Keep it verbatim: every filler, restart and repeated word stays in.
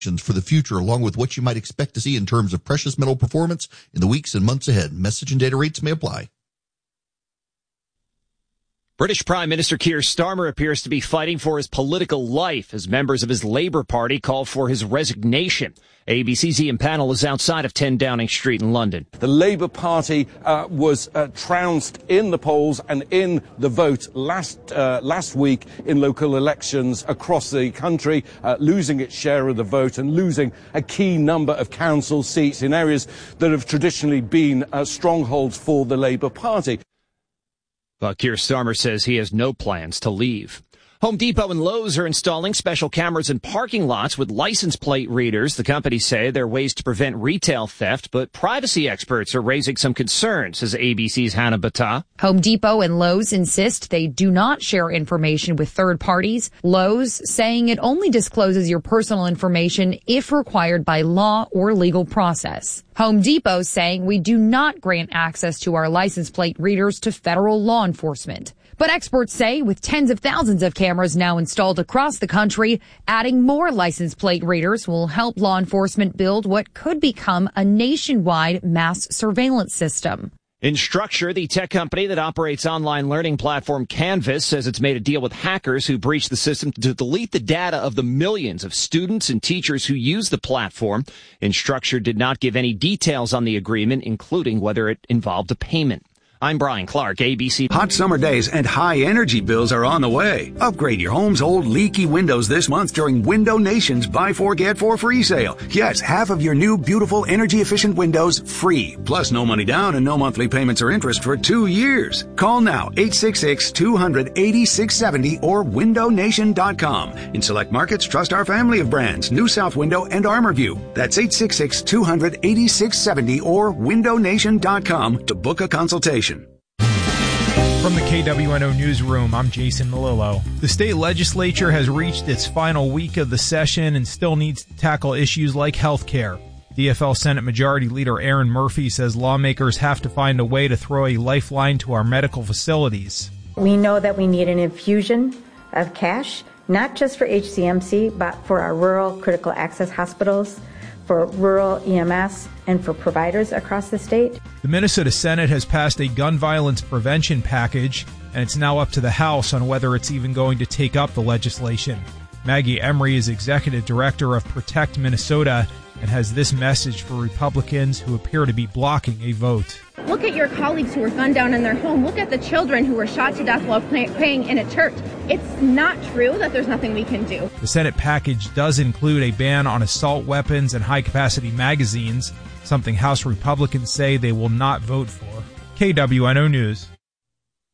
for the future, along with what you might expect to see in terms of precious metal performance in the weeks and months ahead. Message and data rates may apply. British Prime Minister Keir Starmer appears to be fighting for his political life as members of his Labour Party call for his resignation. A B C's Ian Pannell is outside of ten Downing Street in London. The Labour Party uh, was uh, trounced in the polls and in the vote last uh, last week in local elections across the country, uh, losing its share of the vote and losing a key number of council seats in areas that have traditionally been uh, strongholds for the Labour Party. But Keir Starmer says he has no plans to leave. Home Depot and Lowe's are installing special cameras in parking lots with license plate readers. The companies say they're ways to prevent retail theft, but privacy experts are raising some concerns, says A B C's Hannah Battah. Home Depot and Lowe's insist they do not share information with third parties. Lowe's saying it only discloses your personal information if required by law or legal process. Home Depot saying we do not grant access to our license plate readers to federal law enforcement. But experts say with tens of thousands of cameras now installed across the country, adding more license plate readers will help law enforcement build what could become a nationwide mass surveillance system. Instructure, the tech company that operates online learning platform Canvas, says it's made a deal with hackers who breached the system to delete the data of the millions of students and teachers who use the platform. Instructure did not give any details on the agreement, including whether it involved a payment. I'm Brian Clark, A B C. Hot summer days and high energy bills are on the way. Upgrade your home's old leaky windows this month during Window Nation's Buy Four Get Four free sale. Yes, half of your new beautiful energy efficient windows free. Plus no money down and no monthly payments or interest for two years. Call now eight six six, two hundred, eighty-six seventy or window nation dot com. In select markets, trust our family of brands, New South Window and ArmorView. That's eight six six, two hundred, eighty-six seventy or window nation dot com to book a consultation. From the K W N O Newsroom, I'm Jason Melillo. The state legislature has reached its final week of the session and still needs to tackle issues like health care. D F L Senate Majority Leader Aaron Murphy says lawmakers have to find a way to throw a lifeline to our medical facilities. We know that we need an infusion of cash, not just for H C M C, but for our rural critical access hospitals, for rural E M S, and for providers across the state. The Minnesota Senate has passed a gun violence prevention package, and it's now up to the House on whether it's even going to take up the legislation. Maggie Emery is executive director of Protect Minnesota and has this message for Republicans who appear to be blocking a vote. Look at your colleagues who were gunned down in their home. Look at the children who were shot to death while play- praying in a church. It's not true that there's nothing we can do. The Senate package does include a ban on assault weapons and high-capacity magazines, something House Republicans say they will not vote for. K W N O News.